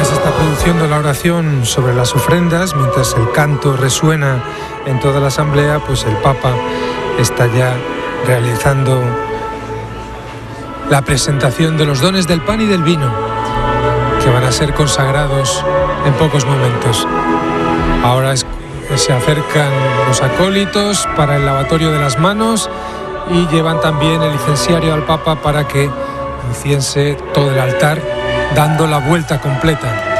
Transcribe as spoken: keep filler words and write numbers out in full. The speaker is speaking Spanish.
se está produciendo la oración sobre las ofrendas, mientras el canto resuena en toda la asamblea, pues el Papa está ya realizando la presentación de los dones del pan y del vino, que van a ser consagrados en pocos momentos. Ahora es, se acercan los acólitos para el lavatorio de las manos y llevan también el incenciario al Papa para que inciense todo el altar, dando la vuelta completa.